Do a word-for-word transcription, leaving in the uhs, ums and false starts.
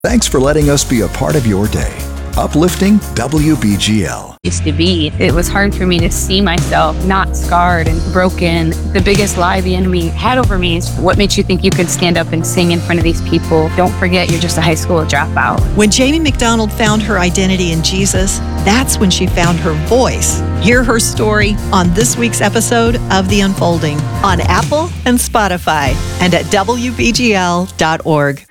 Thanks for letting us be a part of your day. Uplifting W B G L. Used to be. It was hard for me to see myself not scarred and broken. The biggest lie the enemy had over me is, what makes you think you could stand up and sing in front of these people? Don't forget, you're just a high school dropout. When Jamie McDonald found her identity in Jesus, that's when she found her voice. Hear her story on this week's episode of The Unfolding on Apple and Spotify and at W B G L dot org.